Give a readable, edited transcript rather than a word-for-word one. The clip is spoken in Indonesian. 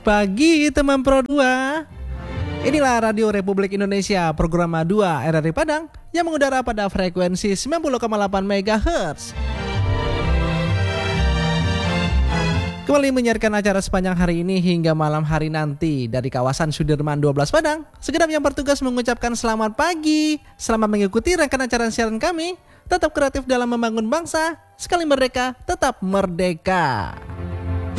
Pagi teman Pro 2. Inilah Radio Republik Indonesia, program A2 RRI Padang yang mengudara pada frekuensi 90,8 MHz. Kembali menyiarkan acara sepanjang hari ini hingga malam hari nanti dari kawasan Sudirman 12 Padang. Segenap yang bertugas mengucapkan selamat pagi, selamat mengikuti rangkaian acara siaran kami. Tetap kreatif dalam membangun bangsa, sekali merdeka, tetap merdeka.